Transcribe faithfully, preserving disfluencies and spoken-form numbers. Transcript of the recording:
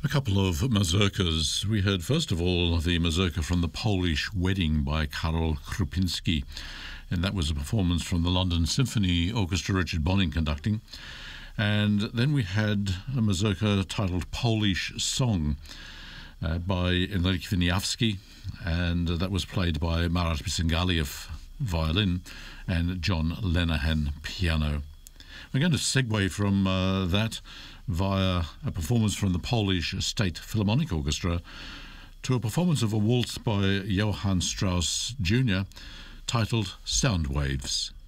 A couple of mazurkas. We heard first of all the mazurka from the Polish Wedding by Karol Krupinski, and that was a performance from the London Symphony Orchestra, Richard Bonning conducting. And then we had a mazurka titled Polish Song uh, by Enrique Wieniawski, and uh, that was played by Marat Pisangaliev violin and John Lenahan piano. We're going to segue from uh, that via a performance from the Polish State Philharmonic Orchestra to a performance of a waltz by Johann Strauss Junior titled Sound Waves.